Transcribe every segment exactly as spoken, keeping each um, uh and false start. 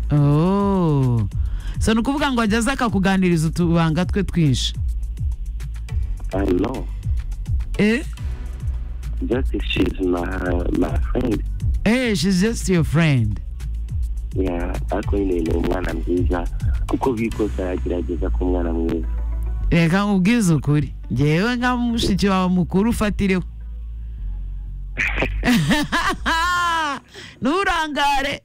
Oh. So nukuvuga ngo ajyaza akakuganiriza utubanga twe twinshi. I know. Eh? Just if she's my my friend. Eh, she's just your friend. Yeah, ariko nyine ni umwana mwiza kuko bikosa yagerageza ku mwana mwiza. Reka nkubwize ukuri. Ngewe nka mushiki wawe mukuru ufatireho. Nurangare.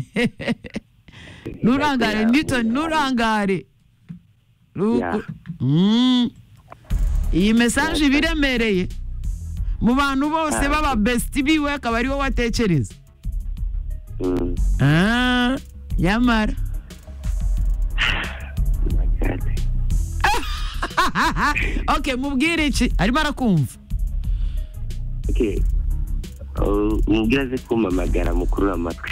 Nurangare Newton, nurangare. Yeah. Mm. Iyi message biremereye. Mu bantu bose baba best biwe akaba ari wo watekereza. Mm. Ah, yamara. Okay, mubwire iki? Arimo arakumva. Okay. Oh, mubwira ze kumamagara mukuru amatwi.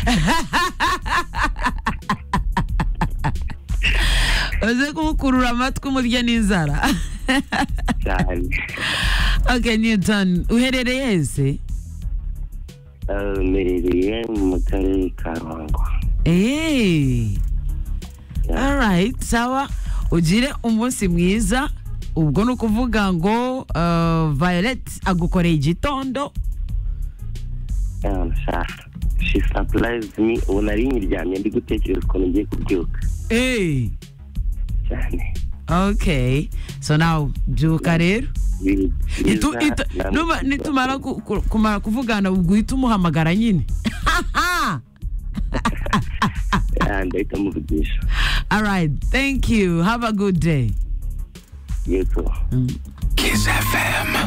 Oze kumukurura amatwi umurya n'inzara. Cyane. Okay, Newton, uherereye hese? Uh, merereye mu karere ka Ruhango. Eh. Yeah. All right, sawa. Ugire umunsi mwiza. Ubwo no kuvuga ngo uh, Violet agukoreye igitondo. Um, she surprised me when I nyiryamye ndi gutekereza ukuntu ngiye kubyuka. Eh. Cyane. Okay. So now byuka rero. Itu itu numa nitumara kumara kuvugana ubwo uhita umuhamagara nyine. And I come with this. All right, thank you. Have a good day. You too. Mm. Kiss F M.